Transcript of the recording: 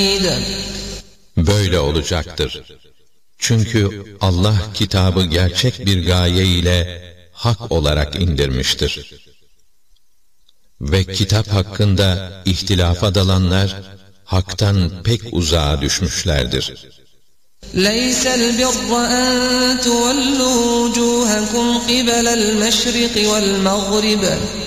Böyle olacaktır. Çünkü Allah kitabı gerçek bir gaye ile hak olarak indirmiştir. Ve kitap hakkında ihtilafa dalanlar, haktan pek uzağa düşmüşlerdir. لَيْسَ الْبِرَّ أَن تُوَلُّوا وُجُوهَكُمْ قِبَلَ الْمَشْرِقِ وَالْمَغْرِبِ